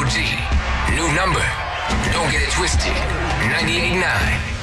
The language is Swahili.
OG. New number. Don't get it twisted. 98.9.